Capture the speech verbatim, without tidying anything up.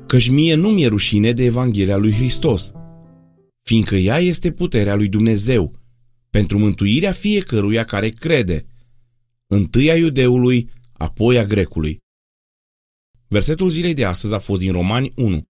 Căci mie nu mi-e rușine de Evanghelia lui Hristos, fiindcă ea este puterea lui Dumnezeu pentru mântuirea fiecăruia care crede, întâi a iudeului, apoi a grecului. Versetul zilei de astăzi a fost din Romani unu.